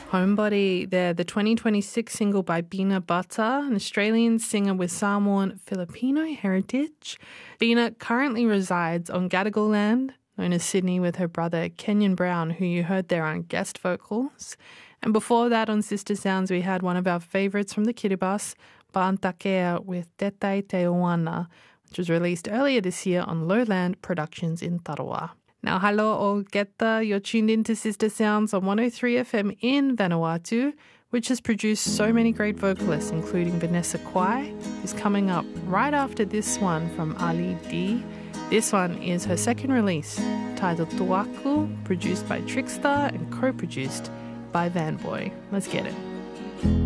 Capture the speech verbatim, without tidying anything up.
Homebody, they're the twenty twenty-six single by Bina Bata, an Australian singer with Samoan Filipino heritage. Bina currently resides on Gadigal land, known as Sydney, with her brother Kenyon Brown, who you heard there on guest vocals. And before that on Sister Sounds, we had one of our favourites from the Kiribati, Ba'antakea with Tetai Te Oana, which was released earlier this year on Lowland Productions in Tarawa. Now, hello o geta, you're tuned into Sister Sounds on one oh three F M in Vanuatu, which has produced so many great vocalists, including Vanessa Kwai, who's coming up right after this one from Ali D. This one is her second release, titled Tuaku, produced by Trickstar and co-produced by Vanboy. Let's get it.